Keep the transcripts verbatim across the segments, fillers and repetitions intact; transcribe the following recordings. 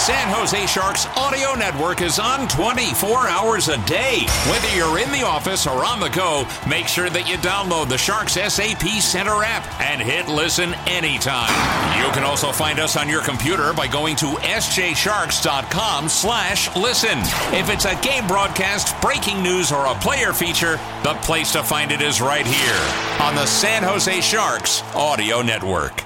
San Jose Sharks audio network is on twenty-four hours a day. Whether you're in the office or on the go, make sure that you download the Sharks S A P Center app and hit listen anytime. You can also find us on your computer by going to s j sharks dot com slash listen. If it's a game broadcast, breaking news, or a player feature, the place to find it is right here on the San Jose Sharks audio network.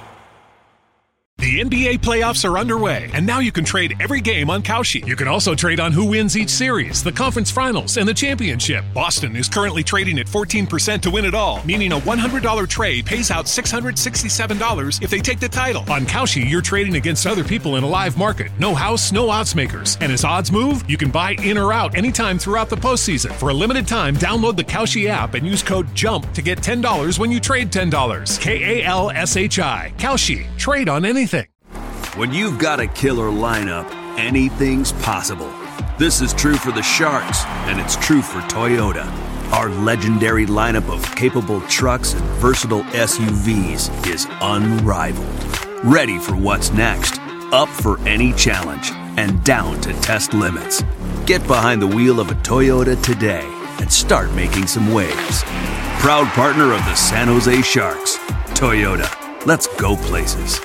The N B A playoffs are underway, and now you can trade every game on Kalshi. You can also trade on who wins each series, the conference finals, and the championship. Boston is currently trading at fourteen percent to win it all, meaning a one hundred dollars trade pays out six hundred sixty-seven dollars if they take the title. On Kalshi, you're trading against other people in a live market. No house, no odds makers. And as odds move, you can buy in or out anytime throughout the postseason. For a limited time, download the Kalshi app and use code JUMP to get ten dollars when you trade ten dollars. K A L S H I. Kalshi. Trade on anything. When you've got a killer lineup, anything's possible. This is true for the Sharks, and it's true for Toyota. Our legendary lineup of capable trucks and versatile S U Vs is unrivaled. Ready for what's next, up for any challenge, and down to test limits. Get behind the wheel of a Toyota today and start making some waves. Proud partner of the San Jose Sharks, Toyota. Let's go places.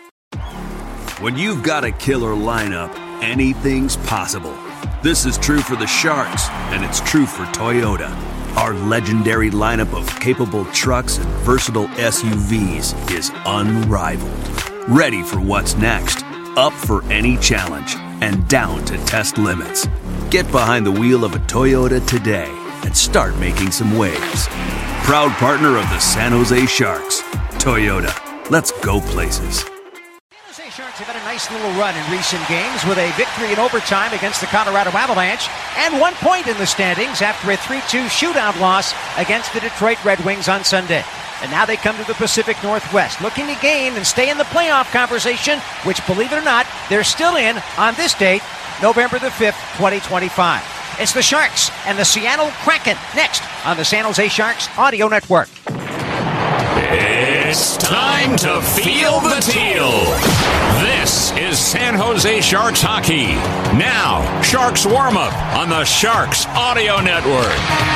When you've got a killer lineup, anything's possible. This is true for the Sharks, and it's true for Toyota. Our legendary lineup of capable trucks and versatile S U Vs is unrivaled. Ready for what's next, up for any challenge, and down to test limits. Get behind the wheel of a Toyota today and start making some waves. Proud partner of the San Jose Sharks, Toyota. Let's go places. Sharks have had a nice little run in recent games with a victory in overtime against the Colorado Avalanche and one point in the standings after a three two shootout loss against the Detroit Red Wings on Sunday. And now they come to the Pacific Northwest looking to gain and stay in the playoff conversation, which, believe it or not, they're still in on this date, November the fifth, twenty twenty-five. It's the Sharks and the Seattle Kraken next on the San Jose Sharks Audio Network. It's time to feel the teal. This is San Jose Sharks hockey. Now, Sharks warm-up on the Sharks Audio Network.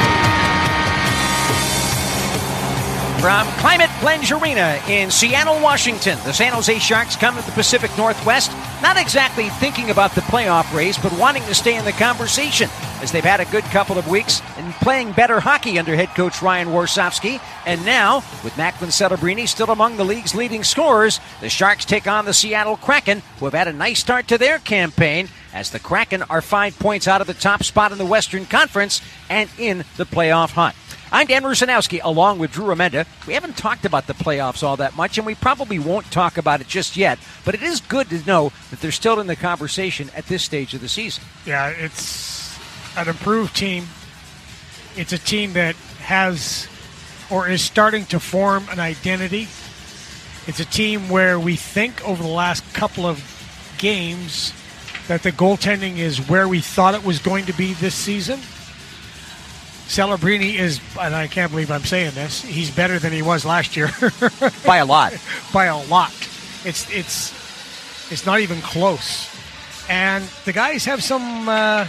From Climate Plunge Arena in Seattle, Washington, the San Jose Sharks come to the Pacific Northwest, not exactly thinking about the playoff race, but wanting to stay in the conversation, as they've had a good couple of weeks and playing better hockey under head coach Ryan Warsofsky. And now, with Macklin Celebrini still among the league's leading scorers, the Sharks take on the Seattle Kraken, who have had a nice start to their campaign, as the Kraken are five points out of the top spot in the Western Conference and in the playoff hunt. I'm Dan Rusanowski, along with Drew Remenda. We haven't talked about the playoffs all that much, and we probably won't talk about it just yet, but it is good to know that they're still in the conversation at this stage of the season. Yeah, it's an improved team. It's a team that has or is starting to form an identity. It's a team where we think over the last couple of games that the goaltending is where we thought it was going to be this season. Celebrini is, and I can't believe I'm saying this, he's better than he was last year. By a lot. By a lot. It's it's it's not even close. And the guys have some uh,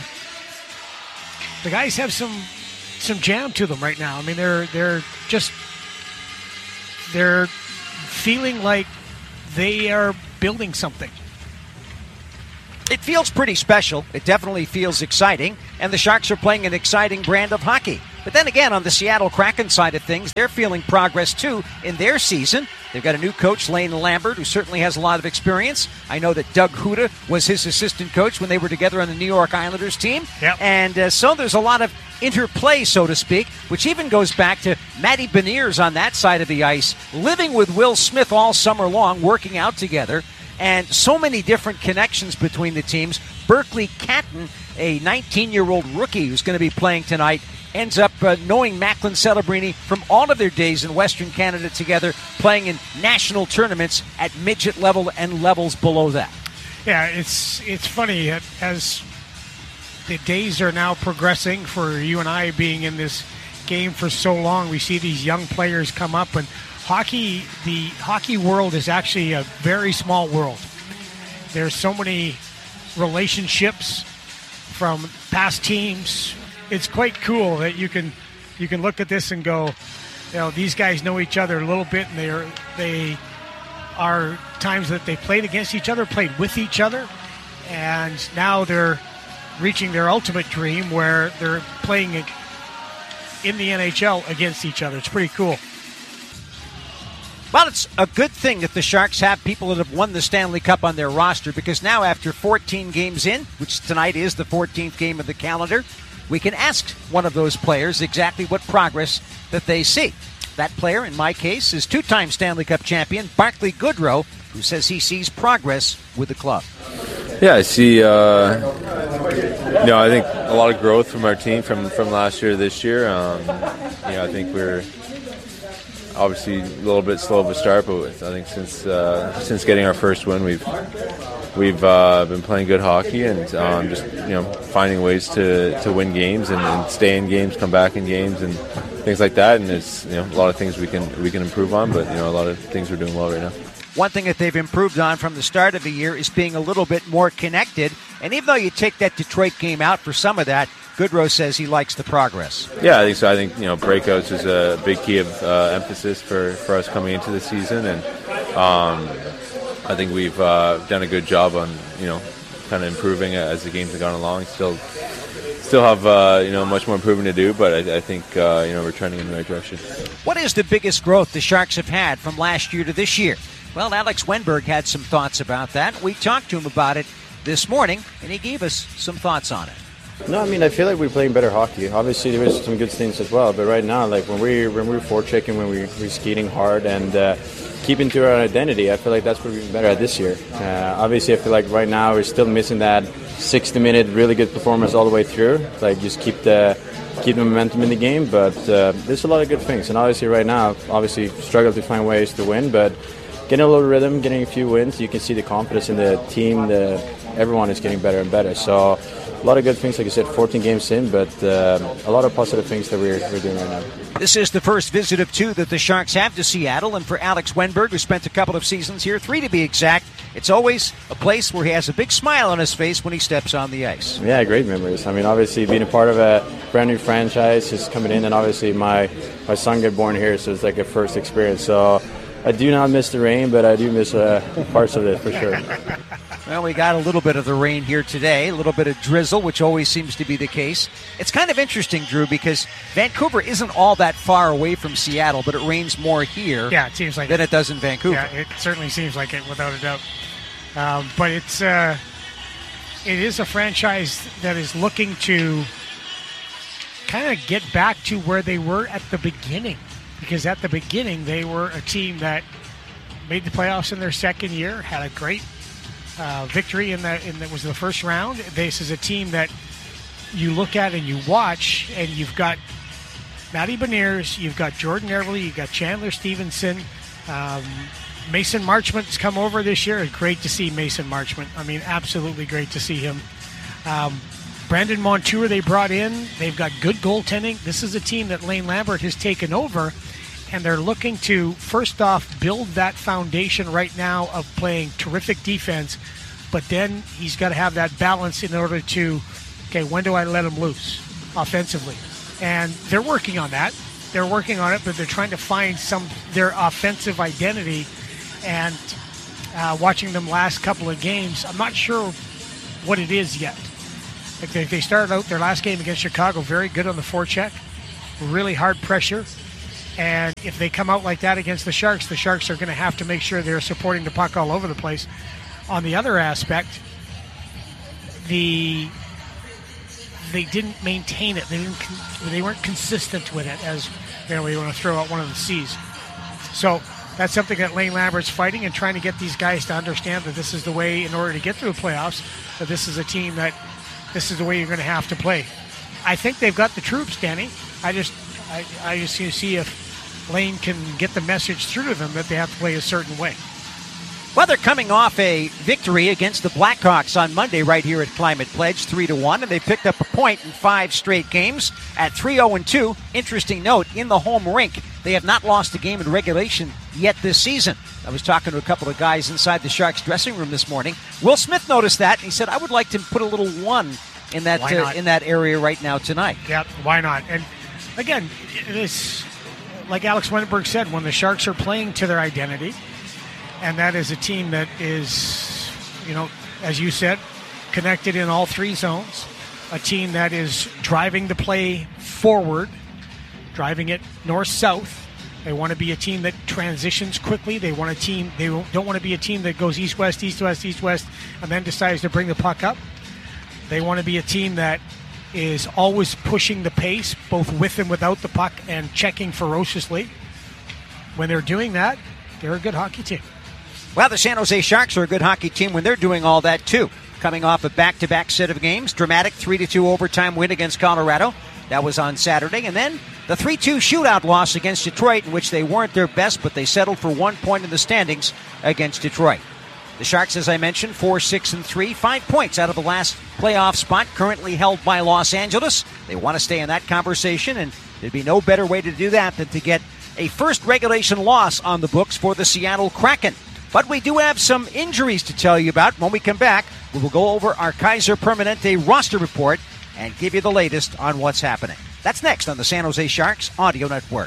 the guys have some some jam to them right now. I mean, they're they're just they're feeling like they are building something. It feels pretty special. It definitely feels exciting. And the Sharks are playing an exciting brand of hockey. But then again, on the Seattle Kraken side of things, they're feeling progress too in their season. They've got a new coach, Lane Lambert, who certainly has a lot of experience. I know that Doug Huda was his assistant coach when they were together on the New York Islanders team. Yep. And uh, so there's a lot of interplay, so to speak, which even goes back to Matty Beniers on that side of the ice, living with Will Smith all summer long, working out together. And so many different connections between the teams. Berkeley Catton, a nineteen-year-old rookie who's going to be playing tonight, ends up uh, knowing Macklin Celebrini from all of their days in Western Canada together, playing in national tournaments at midget level and levels below that. Yeah, it's it's funny. As the days are now progressing for you and I being in this game for so long, we see these young players come up, and Hockey, the hockey world is actually a very small world. There's so many relationships from past teams. It's quite cool that you can you can look at this and go, you know, these guys know each other a little bit, and they are they are times that they played against each other, played with each other, and now they're reaching their ultimate dream where they're playing in the N H L against each other. It's pretty cool. Well, it's a good thing that the Sharks have people that have won the Stanley Cup on their roster, because now after fourteen games in, which tonight is the fourteenth game of the calendar, we can ask one of those players exactly what progress that they see. That player, in my case, is two-time Stanley Cup champion Barclay Goodrow, who says he sees progress with the club. Yeah, I see, uh, you know, I think a lot of growth from our team from, from last year to this year. Um, you know, I think we're obviously a little bit slow of a start, but I think since uh, since getting our first win, we've we've uh, been playing good hockey and um, just you know finding ways to, to win games and, and stay in games, come back in games, and things like that. And it's you know a lot of things we can we can improve on, but you know a lot of things we're doing well right now. One thing that they've improved on from the start of the year is being a little bit more connected. And even though you take that Detroit game out for some of that, Goodrow says he likes the progress. Yeah, I think so. I think, you know, breakouts is a big key of uh, emphasis for, for us coming into the season. And um, I think we've uh, done a good job on, you know, kind of improving as the games have gone along. Still still have, uh, you know, much more improvement to do, but I, I think, uh, you know, we're trending in the right direction. What is the biggest growth the Sharks have had from last year to this year? Well, Alex Wenberg had some thoughts about that. We talked to him about it this morning, and he gave us some thoughts on it. No, I mean, I feel like we're playing better hockey. Obviously, there is some good things as well, but right now, like when we when we're forechecking, when we, we're skating hard and uh, keeping to our identity, I feel like that's what we've been better at this year. Uh, obviously, I feel like right now we're still missing that sixty-minute really good performance all the way through. Like just keep the keep the momentum in the game, but uh, there's a lot of good things. And obviously, right now, obviously struggle to find ways to win, but getting a little rhythm, getting a few wins, you can see the confidence in the team. The everyone is getting better and better. So a lot of good things, like I said, fourteen games in, but uh, a lot of positive things that we're, we're doing right now. This is the first visit of two that the Sharks have to Seattle, and for Alex Wenberg, who spent a couple of seasons here, three to be exact, it's always a place where he has a big smile on his face when he steps on the ice. Yeah, great memories. I mean, obviously being a part of a brand new franchise, just coming in, and obviously my, my son got born here, so it's like a first experience. So I do not miss the rain, but I do miss uh, parts of it for sure. Well, we got a little bit of the rain here today, a little bit of drizzle, which always seems to be the case. It's kind of interesting, Drew, because Vancouver isn't all that far away from Seattle, but it rains more here yeah, it seems like than it, it does in Vancouver. Yeah, it certainly seems like it, without a doubt. Um, but it's uh, it is a franchise that is looking to kind of get back to where they were at the beginning. Because at the beginning, they were a team that made the playoffs in their second year, had a great uh, victory in the in the, was the first round. This is a team that you look at and you watch, and you've got Matty Beniers, you've got Jordan Eberle, you've got Chandler Stevenson, um, Mason Marchment's come over this year. It's great to see Mason Marchment. I mean, absolutely great to see him. Um, Brandon Montour they brought in. They've got good goaltending. This is a team that Lane Lambert has taken over, and they're looking to, first off, build that foundation right now of playing terrific defense, but then he's got to have that balance in order to, okay, when do I let him loose offensively? And they're working on that. They're working on it, but they're trying to find some their offensive identity. And uh, watching them last couple of games, I'm not sure what it is yet. Like they, they started out their last game against Chicago very good on the forecheck, really hard pressure. And if they come out like that against the Sharks, the Sharks are going to have to make sure they're supporting the puck all over the place. On the other aspect, the they didn't maintain it. They didn't. They weren't consistent with it. As you know, we want to throw out one of the C's. So that's something that Lane Lambert's fighting and trying to get these guys to understand that this is the way, in order to get through the playoffs, that this is a team that this is the way you're going to have to play. I think they've got the troops, Danny. I just, I, I just need to see if Lane can get the message through to them that they have to play a certain way. Well, they're coming off a victory against the Blackhawks on Monday right here at Climate Pledge, three to one, and they picked up a point in five straight games at three oh and two. Interesting note, in the home rink, They have not lost a game in regulation yet this season. I was talking to a couple of guys inside the Sharks dressing room this morning. Will Smith noticed that, and he said, I would like to put a little one in that uh, in that area right now tonight. Yeah, why not? And again, it is, like Alex Wenberg said, when the Sharks are playing to their identity, and that is a team that is, you know, as you said, connected in all three zones, a team that is driving the play forward, driving it north-south. They want to be a team that transitions quickly. They want a team. They don't want to be a team that goes east-west, east-west, east-west, and then decides to bring the puck up. They want to be a team that is always pushing the pace, both with and without the puck, and checking ferociously. When they're doing that, they're a good hockey team. Well, the San Jose Sharks are a good hockey team when they're doing all that, too. Coming off a back-to-back set of games, dramatic three to two overtime win against Colorado. That was on Saturday. And then the three two shootout loss against Detroit, in which they weren't their best, but they settled for one point in the standings against Detroit. The Sharks, as I mentioned, four, six, and three, five points out of the last playoff spot, currently held by Los Angeles. They want to stay in that conversation, and there'd be no better way to do that than to get a first regulation loss on the books for the Seattle Kraken. But we do have some injuries to tell you about. When we come back, we will go over our Kaiser Permanente roster report and give you the latest on what's happening. That's next on the San Jose Sharks Audio Network.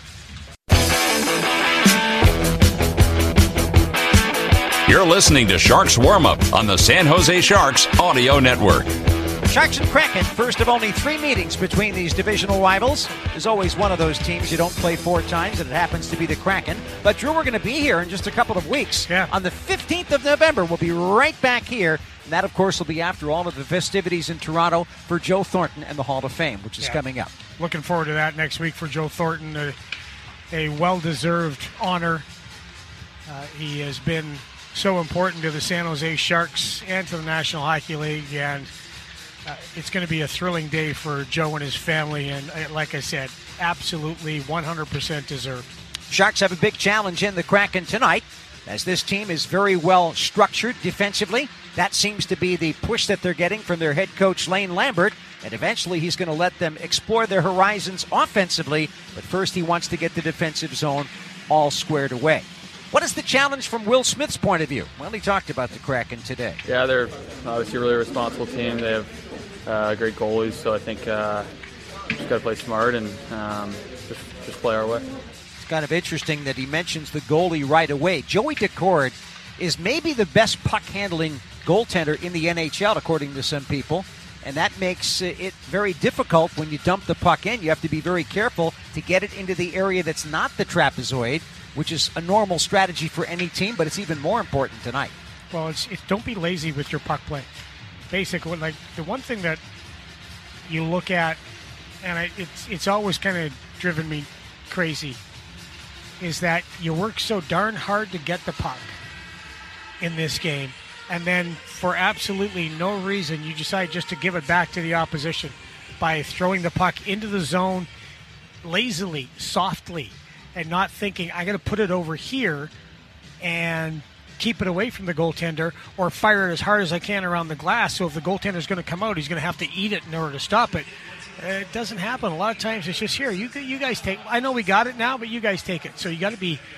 You're listening to Sharks Warm-Up on the San Jose Sharks Audio Network. Sharks and Kraken, first of only three meetings between these divisional rivals. There's always one of those teams you don't play four times, and it happens to be the Kraken. But, Drew, we're going to be here in just a couple of weeks. Yeah. On the fifteenth of November, we'll be right back here. And that, of course, will be after all of the festivities in Toronto for Joe Thornton and the Hall of Fame, which is yeah. coming up. Looking forward to that next week for Joe Thornton. A, a well-deserved honor. Uh, he has been so important to the San Jose Sharks and to the National Hockey League, and uh, it's going to be a thrilling day for Joe and his family, and uh, like I said, absolutely one hundred percent deserved. Sharks have a big challenge in the Kraken tonight, as this team is very well structured defensively. That seems to be the push that they're getting from their head coach, Lane Lambert, and eventually he's going to let them explore their horizons offensively, but first he wants to get the defensive zone all squared away. What is the challenge from Will Smith's point of view? Well, he talked about the Kraken today. Yeah, they're obviously a really responsible team. They have uh, great goalies, so I think uh, just got to play smart and um, just, just play our way. It's kind of interesting that he mentions the goalie right away. Joey Daccord is maybe the best puck-handling goaltender in the N H L, according to some people, and that makes it very difficult when you dump the puck in. You have to be very careful to get it into the area that's not the trapezoid, which is a normal strategy for any team, but it's even more important tonight. Well, it's, it's don't be lazy with your puck play. Basically, like the one thing that you look at, and I, it's it's always kind of driven me crazy, is that you work so darn hard to get the puck in this game, and then for absolutely no reason you decide just to give it back to the opposition by throwing the puck into the zone lazily, softly, and not thinking, I got to put it over here and keep it away from the goaltender, or fire it as hard as I can around the glass, so if the goaltender's going to come out, he's going to have to eat it in order to stop it. It doesn't happen. A lot of times it's just, here, you you guys take, I know we got it now, but you guys take it. So you got to be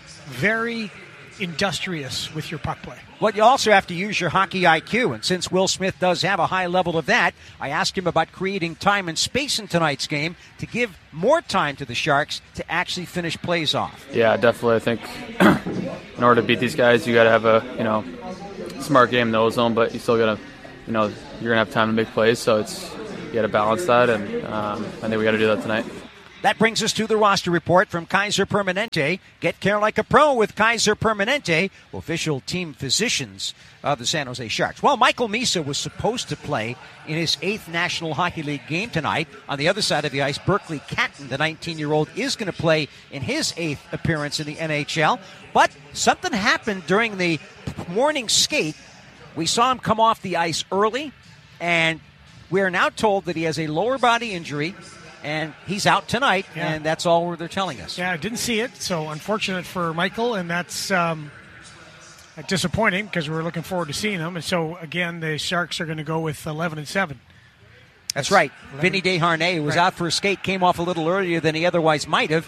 very industrious with your puck play. Well, you also have to use your hockey I Q, and since Will Smith does have a high level of that, I asked him about creating time and space in tonight's game to give more time to the Sharks to actually finish plays off. Yeah, definitely. I think in order to beat these guys, you got to have a you know smart game in the ozone, but you still got to you know you're gonna have time to make plays, so it's you got to balance that, and um, I think we got to do that tonight. That brings us to the roster report from Kaiser Permanente. Get care like a pro with Kaiser Permanente, official team physicians of the San Jose Sharks. Well, Michael Misa was supposed to play in his eighth National Hockey League game tonight. On the other side of the ice, Berkeley Catton, the nineteen-year-old, is going to play in his eighth appearance in the N H L. But something happened during the morning skate. We saw him come off the ice early, and we are now told that he has a lower body injury, and he's out tonight, yeah. and that's all they're telling us. Yeah, I didn't see it, so unfortunate for Michael, and that's um, disappointing because we were looking forward to seeing him. And so, again, the Sharks are going to go with eleven and seven. That's, that's right. Vinny Desharnais, who was right. out for a skate, came off a little earlier than he otherwise might have,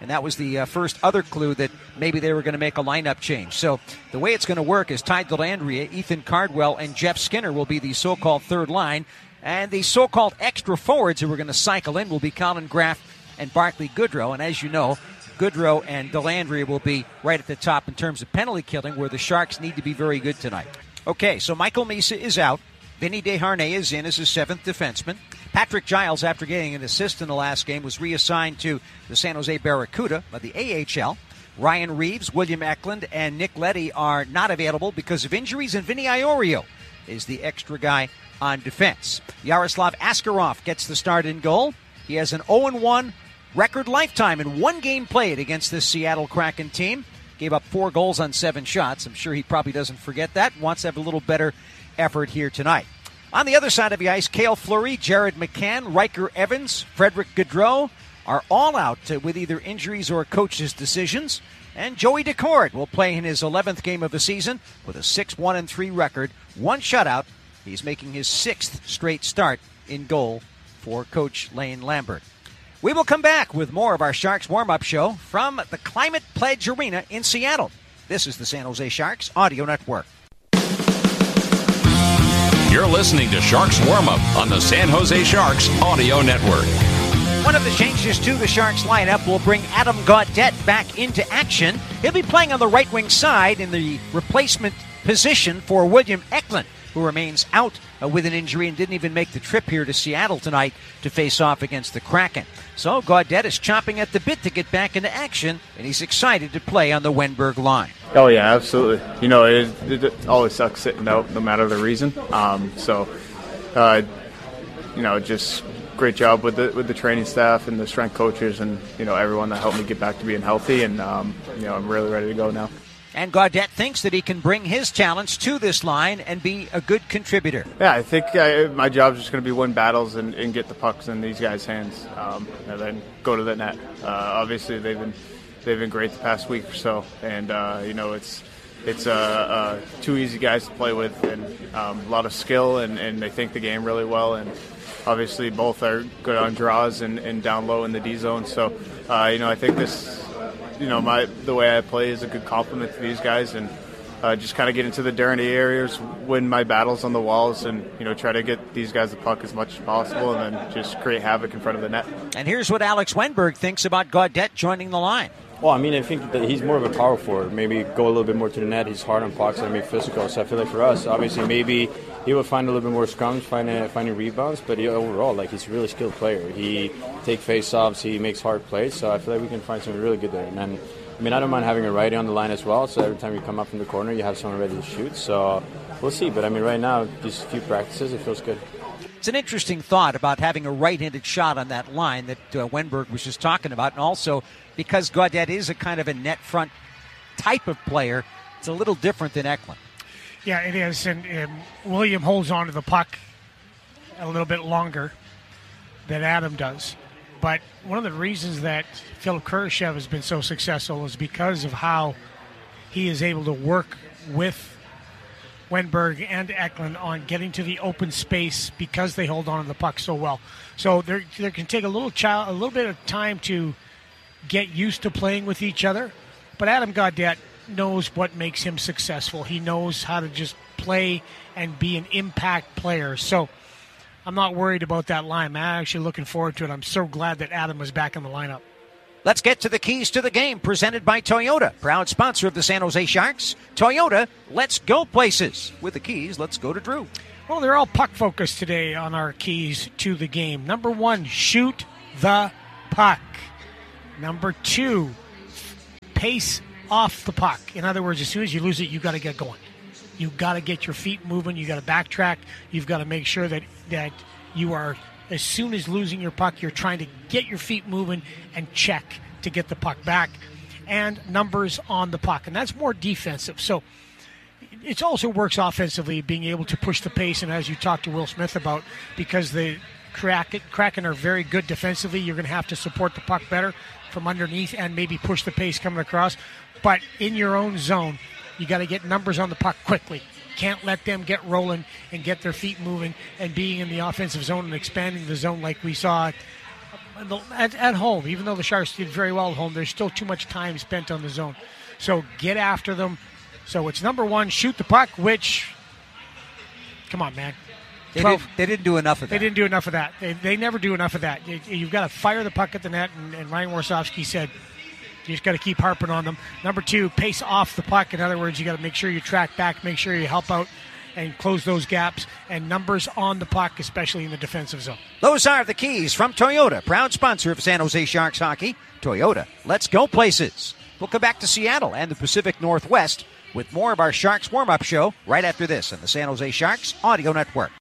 And that was the uh, first other clue that maybe they were going to make a lineup change. So the way it's going to work is Ty Dellandrea, Ethan Cardwell, and Jeff Skinner will be the so-called third line. And the so-called extra forwards who are going to cycle in will be Colin Graff and Barclay Goodrow. And as you know, Goodrow and Dellandrea will be right at the top in terms of penalty killing, where the Sharks need to be very good tonight. Okay, so Michael Misa is out. Vinny Desharnais is in as his seventh defenseman. Patrick Giles, after getting an assist in the last game, was reassigned to the San Jose Barracuda by the A H L. Ryan Reeves, William Eklund, and Nick Leddy are not available because of injuries, and Vinny Iorio is the extra guy on defense. Yaroslav Askarov gets the start in goal. He has an oh and one record lifetime in one game played against this Seattle Kraken team. Gave up four goals on seven shots. I'm sure he probably doesn't forget that. Wants to have a little better effort here tonight. On the other side of the ice, Cale Fleury, Jared McCann, Riker Evans, Frederick Gaudreau are all out with either injuries or coach's decisions. And Joey Decord will play in his eleventh game of the season with a six one and three record, one shutout. He's making his sixth straight start in goal for Coach Lane Lambert. We will come back with more of our Sharks warm-up show from the Climate Pledge Arena in Seattle. This is the San Jose Sharks Audio Network. You're listening to Sharks Warm-Up on the San Jose Sharks Audio Network. One of the changes to the Sharks lineup will bring Adam Gaudette back into action. He'll be playing on the right wing side in the replacement position for William Eklund, who remains out uh, with an injury and didn't even make the trip here to Seattle tonight to face off against the Kraken. So Gaudette is chomping at the bit to get back into action, and he's excited to play on the Wenberg line. Oh, yeah, absolutely. You know, it, it, it always sucks sitting out no matter the reason. Um, so, uh, you know, just great job with the with the training staff and the strength coaches and, you know, everyone that helped me get back to being healthy. And, um, you know, I'm really ready to go now. And Gaudette thinks that he can bring his talents to this line and be a good contributor. Yeah, I think I, my job is just going to be win battles and, and get the pucks in these guys' hands, um, and then go to the net. Uh, obviously, they've been they've been great the past week or so, and uh, you know it's it's uh, uh, two easy guys to play with, and um, a lot of skill, and, and they think the game really well, and obviously both are good on draws and, and down low in the D zone. So uh, you know I think this. You know, my the way I play is a good compliment to these guys, and uh, just kind of get into the dirty areas, win my battles on the walls, and, you know, try to get these guys the puck as much as possible, and then just create havoc in front of the net. And here's what Alex Wenberg thinks about Gaudette joining the line. Well, I mean, I think that he's more of a power forward. Maybe go a little bit more to the net. He's hard on pucks and I mean physical. So I feel like for us, obviously, maybe he will find a little bit more scrums, finding finding rebounds. But he, overall, like he's a really skilled player. He takes face-offs. He makes hard plays. So I feel like we can find something really good there. And then, I mean, I don't mind having a righty on the line as well. So every time you come up from the corner, you have someone ready to shoot. So we'll see. But I mean, right now, just a few practices, it feels good. It's an interesting thought about having a right-handed shot on that line that uh, Wenberg was just talking about. And also, because Gaudette is a kind of a net front type of player, it's a little different than Eklund. Yeah, it is. And, and William holds on to the puck a little bit longer than Adam does. But one of the reasons that Philip Kurashev has been so successful is because of how he is able to work with Wenberg and Eklund on getting to the open space because they hold on to the puck so well. So there, there can take a little child, a little bit of time to get used to playing with each other. But Adam Gaudette knows what makes him successful. He knows how to just play and be an impact player. So I'm not worried about that line. I'm actually looking forward to it. I'm so glad that Adam was back in the lineup. Let's get to the keys to the game, presented by Toyota, proud sponsor of the San Jose Sharks. Toyota, let's go places. With the keys, let's go to Drew. Well, they're all puck-focused today on our keys to the game. Number one, shoot the puck. Number two, pace off the puck. In other words, as soon as you lose it, you got to get going. You got to get your feet moving. You got to backtrack. You've got to make sure that that you are, as soon as losing your puck, you're trying to get your feet moving and check to get the puck back. And numbers on the puck, and that's more defensive. So it also works offensively, being able to push the pace. And as you talked to Will Smith about, because the Kraken are very good defensively, you're going to have to support the puck better from underneath and maybe push the pace coming across. But in your own zone, you got to get numbers on the puck quickly. Can't let them get rolling and get their feet moving and being in the offensive zone and expanding the zone like we saw at, at home, even though the Sharks did very well at home, there's still too much time spent on the zone. So get after them. So it's number one, shoot the puck, which, come on, man. They, did, they didn't do enough of that. They didn't do enough of that. They, they never do enough of that. You, you've got to fire the puck at the net, and, and Ryan Warsofsky said you just got to keep harping on them. Number two, pace off the puck. In other words, you got to make sure you track back, make sure you help out and close those gaps, and numbers on the puck, especially in the defensive zone. Those are the keys from Toyota, proud sponsor of San Jose Sharks hockey. Toyota, let's go places. We'll come back to Seattle and the Pacific Northwest with more of our Sharks warm-up show right after this on the San Jose Sharks Audio Network.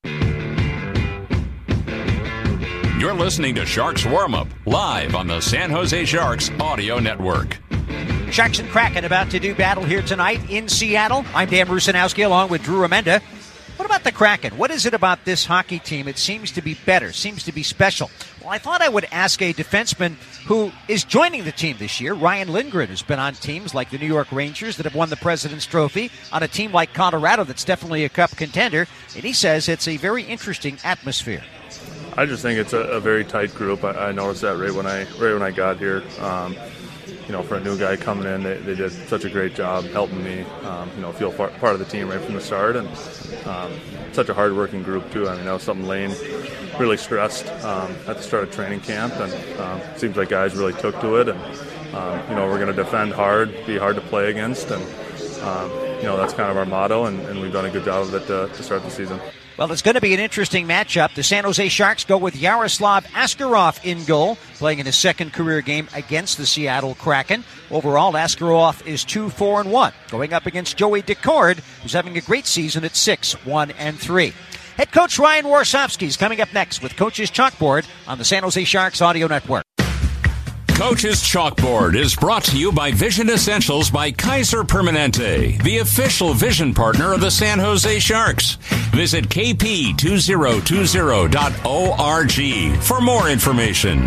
You're listening to Sharks Warm-Up, live on the San Jose Sharks Audio Network. Sharks and Kraken about to do battle here tonight in Seattle. I'm Dan Rusanowski along with Drew Amenda. What about the Kraken? What is it about this hockey team? It seems to be better, seems to be special. Well, I thought I would ask a defenseman who is joining the team this year. Ryan Lindgren has been on teams like the New York Rangers that have won the President's Trophy, on a team like Colorado that's definitely a cup contender, and he says it's a very interesting atmosphere. I just think it's a, a very tight group. I, I noticed that right when I right when I got here. Um, you know, for a new guy coming in, they, they did such a great job helping me, um, you know, feel part, part of the team right from the start. And um, such a hard-working group, too. I mean, that was something Lane really stressed um, at the start of training camp. And um, it seems like guys really took to it. And, um, you know, we're going to defend hard, be hard to play against. And, um, you know, that's kind of our motto. And, and we've done a good job of it to, to start the season. Well, it's going to be an interesting matchup. The San Jose Sharks go with Yaroslav Askarov in goal, playing in his second career game against the Seattle Kraken. Overall, Askarov is two four and one, going up against Joey Decord, who's having a great season at six one and three. Head coach Ryan Warsofsky is coming up next with Coach's Chalkboard on the San Jose Sharks Audio Network. Coach's Chalkboard is brought to you by Vision Essentials by Kaiser Permanente, the official vision partner of the San Jose Sharks. Visit k p two thousand twenty dot org for more information.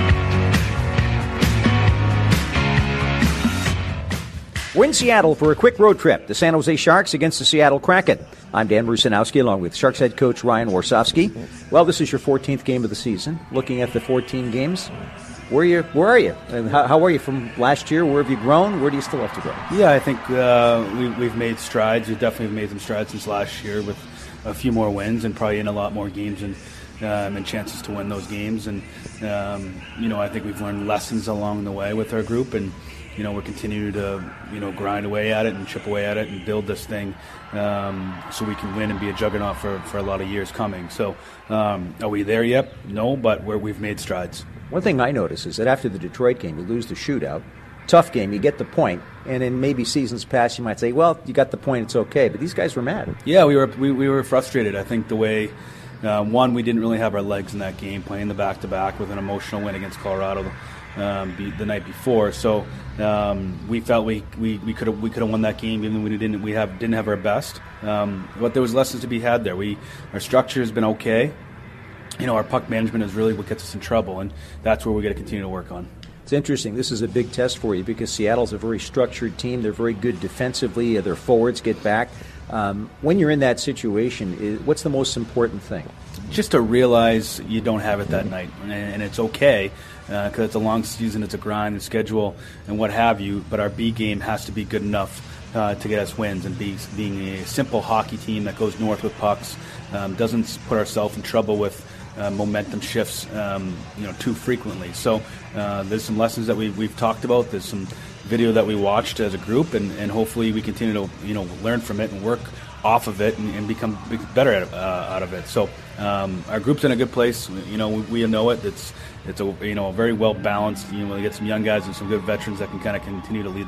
We're in Seattle for a quick road trip. The San Jose Sharks against the Seattle Kraken. I'm Dan Rusanowski along with Sharks head coach Ryan Warsofsky. Well, this is your fourteenth game of the season. Looking at the fourteen games, Where are you? Where are you? And how, how are you from last year? Where have you grown? Where do you still have to grow? Yeah, I think uh, we, we've made strides. We've definitely made some strides since last year with a few more wins and probably in a lot more games and um, and chances to win those games. And um, you know, I think we've learned lessons along the way with our group, and you know, we're continuing to you know grind away at it and chip away at it and build this thing um, so we can win and be a juggernaut for, for a lot of years coming. So, um, are we there yet? No, but we're, we've made strides. One thing I notice is that after the Detroit game, you lose the shootout. Tough game, you get the point, and in maybe seasons past, you might say, well, you got the point, it's okay. But these guys were mad. Yeah, we were we, we were frustrated. I think the way, uh, one, we didn't really have our legs in that game, playing the back-to-back with an emotional win against Colorado um, be, the night before. So um, we felt we we we could have we could have won that game, even when we didn't we have didn't have our best. Um, but there was lessons to be had there. We our structure has been okay. You know, our puck management is really what gets us in trouble, and that's where we got to continue to work on. It's interesting. This is a big test for you because Seattle's a very structured team. They're very good defensively. Their forwards get back. Um, when you're in that situation, is, what's the most important thing? Just to realize you don't have it that night, and, and it's okay because uh, it's a long season, it's a grind, and schedule, and what have you. But our B game has to be good enough uh, to get us wins, and be, being a simple hockey team that goes north with pucks, um, doesn't put ourselves in trouble with Uh, momentum shifts, um, you know, too frequently. So uh, there's some lessons that we, we've talked about. There's some video that we watched as a group, and, and hopefully we continue to, you know, learn from it and work off of it and, and become better at, uh, out of it. So um, our group's in a good place. You know, we, we know it. It's it's a you know a very well balanced. You know, we get some young guys and some good veterans that can kind of continue to lead